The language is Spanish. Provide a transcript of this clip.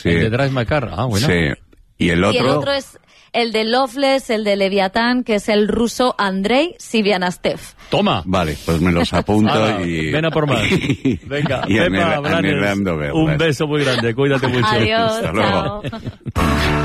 Sí. El de Drive My Car. Ah, bueno. Sí. Y el otro... Y el otro es el de Loveless, el de Leviatán, que es el ruso Andrei Sivianastev. Toma. Vale, pues me los apunto y... Ven a por más. Venga, y Pepa Blanes, anhelando verlas. un beso muy grande. Cuídate mucho. Adiós, Hasta luego. chao.